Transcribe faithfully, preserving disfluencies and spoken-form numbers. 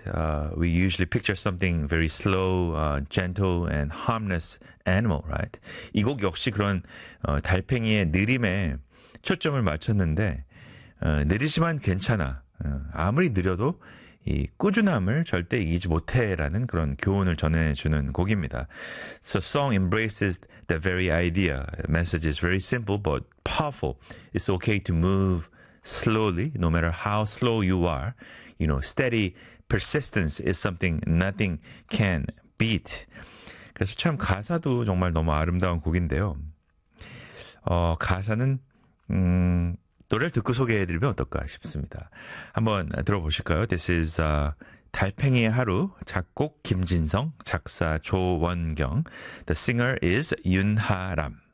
uh, we usually picture something very slow, uh, gentle, and harmless animal, right? 이 곡 역시 그런 어, 달팽이의 느림에 초점을 맞췄는데 어, 느리지만 괜찮아. 어, 아무리 느려도 이 꾸준함을 절대 이기지 못해라는 그런 교훈을 전해주는 곡입니다. So song embraces the very idea. The message is very simple but powerful. It's okay to move slowly, no matter how slow you are. You know, steady persistence is something nothing can beat. 그래서 참 가사도 정말 너무 아름다운 곡인데요. 어, 가사는 음, 노래를 듣고 소개해드리면 어떨까 싶습니다. 한번 들어보실까요? This is uh, 달팽이의 하루, 작곡 김진성, 작사 조원경. The singer is 윤하람.